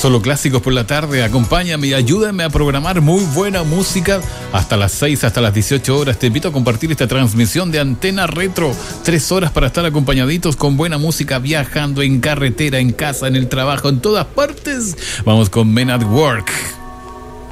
Solo clásicos por la tarde. Acompáñame y ayúdame a programar muy buena música hasta las 6, hasta las 18 horas. Te invito a compartir esta transmisión de Antena Retro. 3 horas para estar acompañaditos con buena música, viajando en carretera, en casa, en el trabajo, en todas partes. Vamos con Men at Work.